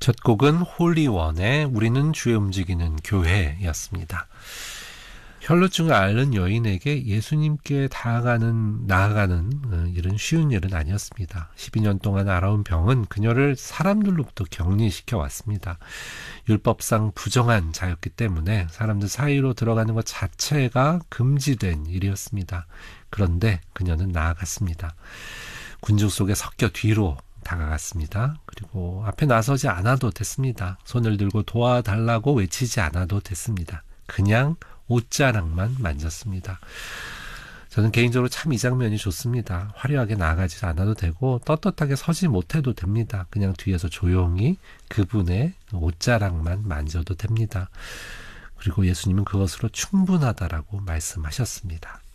첫 곡은 홀리원의 우리는 주의 움직이는 교회였습니다. 혈루증을 앓는 여인에게 예수님께 나아가는 일은 쉬운 일은 아니었습니다. 12년 동안 앓아온 병은 그녀를 사람들로부터 격리시켜 왔습니다. 율법상 부정한 자였기 때문에 사람들 사이로 들어가는 것 자체가 금지된 일이었습니다. 그런데 그녀는 나아갔습니다. 군중 속에 섞여 뒤로 다가갔습니다. 그리고 앞에 나서지 않아도 됐습니다. 손을 들고 도와달라고 외치지 않아도 됐습니다. 그냥 옷자락만 만졌습니다. 저는 개인적으로 참 이 장면이 좋습니다. 화려하게 나아가지 않아도 되고 떳떳하게 서지 못해도 됩니다. 그냥 뒤에서 조용히 그분의 옷자락만 만져도 됩니다. 그리고 예수님은 그것으로 충분하다라고 말씀하셨습니다.